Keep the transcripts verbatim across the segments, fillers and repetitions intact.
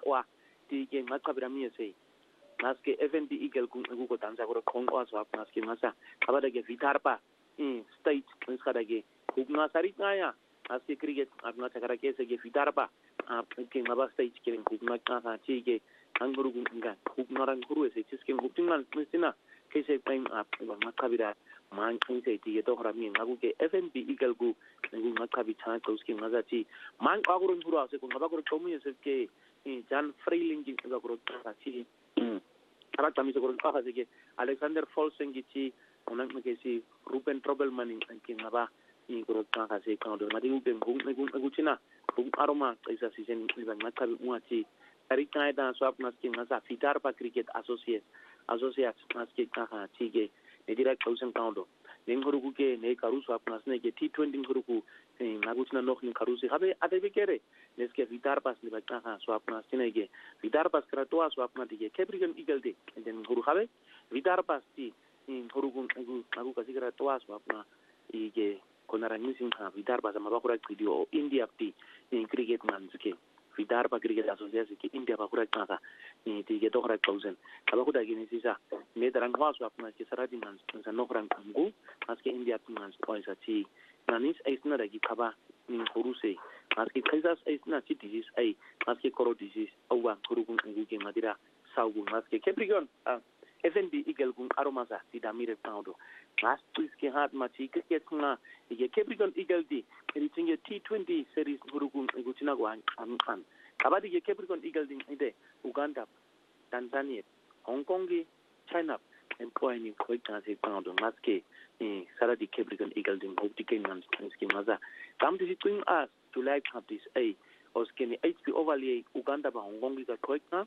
wa ti ke ngaqabira miyese ngaske F N B Eagle ku dansa ko khonqwa swap ngaske ngasa abada ke vitarpa in state ngada ke kubna sarikaya ngaske cricket abna takara ke se ke vitarpa ke ngaba state ke kubna ka ti ke anguru ngan kubna ran guru se tiske kubtingan misina ke se time up ngaqabira man kise ti to rami ngaku ke F N B Eagle ku ngaqabi cha tsoski ngazati man qaguru nguru ase ku ngaba ko chomu yese ke jan freeling ki ga ko ta chi ara tami so ko ka ke Alexander Folsen ki chi onan ke si Ruben Troubleman ki ngaba ni ko ta ka se ka do mati ku ben ku ku china ku aroma isa si sen ni ban ngaqabi muati ari kai da swap nas ki ngaza fitar pa cricket associate associate nas ki ka ka chi ke ne direct thousand pound ning huruku ke ne karu swap nas ne ke T twenty huruku nagutina nok ni karu se habe ate be kere neske vitar pas ni bakka ha swap nas ne ke vitar pas kra to swap na ke Capricorn Eagle de den huru habe vitar pas ti huruku nagu nagu kasi kra to swap na ke konara ni sin ha vitar pas ma bakura video India ti in cricket man ke vitar pa cricket association ke India bakura ka ni ti ke to kra thousand kaba kuda ke ni sisa me darang wa swap na ke sarati man sa nokran kangu aske India man points ati nanis aisna ragi khaba ni horuse aske khaisas aisna chi disease ai aske koro disease awa kurukun ngu ke madira saugu aske Capricorn F N B Eagle kun aromasa ti damire paudo last week ke hat ma chi cricket na ke Capricorn Eagle di ritinge T twenty series kurukun ngu china go an an kabadi ke Capricorn Eagle din ide Uganda Tanzania Hong Kong China employ ni ko ta se paudo maske eh saradi Capricorn Eagle din optical man skin maza come to twin us to like have this a oskeni H P overlay Uganda ba Hong Kong ga koikna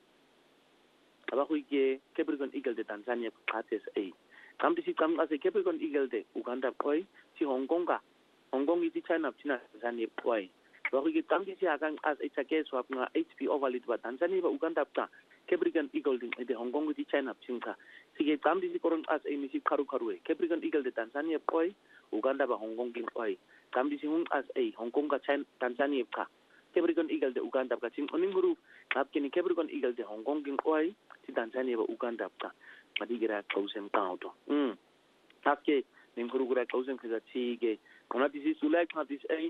aba ko ke Capricorn Eagle de Tanzania pates a come to come as a Capricorn Eagle de Uganda koi si Hong Kong ga Hong Kong is China China Tanzania koi ba ko ke come to agang as a case swap na H P overlay ba Tanzania ba Uganda ta Capricorn Eagle de Hong Kong di China Chinka sige tam di koron as a misi karu karu Capricorn Eagle de Tanzania koi Uganda ba Hong Kong kin koi tam di sing as a Hong Kong ka China Tanzania ka Capricorn Eagle de Uganda ka sing oning guru kap kini Capricorn Eagle de Hong Kong kin koi ti Tanzania ba Uganda ka madigira thousand pound mm taske ning guru gura thousand ka sige ona di si sulai ka dis a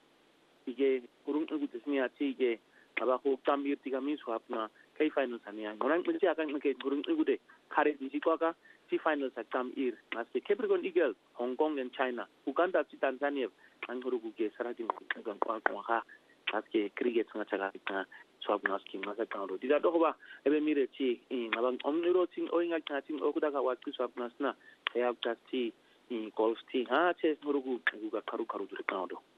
sige kurung ngu tisnia sige aba ko tamir tiga mi swapna kai final sania orang mesti akan ke gurung igude kare di ka si final sa tam ir maske Capricorn Eagle Hong Kong and China Uganda si Tanzania ang guru ke sarati ngan kwa kwa ha maske cricket nga chaga ka swap naski masa kauro diga do ba ebe mire chi ngabang omniro ting oinga chating okuda ka wat swap nasna ya ka ti golf ti ha che guru ku ka karu karu dur kauro